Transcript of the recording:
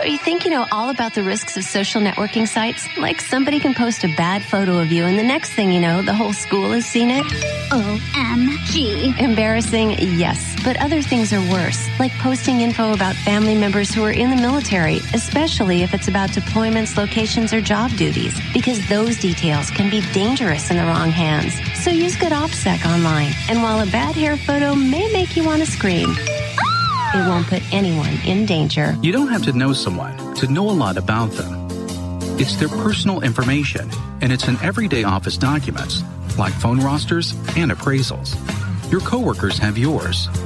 So you think you know all about the risks of social networking sites? Like somebody can post a bad photo of you and the next thing you know, the whole school has seen it? OMG. Embarrassing, yes. But other things are worse, like posting info about family members who are in the military, especially if it's about deployments, locations, or job duties, because those details can be dangerous in the wrong hands. So use good OPSEC online. And while a bad hair photo may make you want to scream, it won't put anyone in danger. You don't have to know someone to know a lot about them. It's their personal information, and it's in everyday office documents, like phone rosters and appraisals. Your coworkers have yours.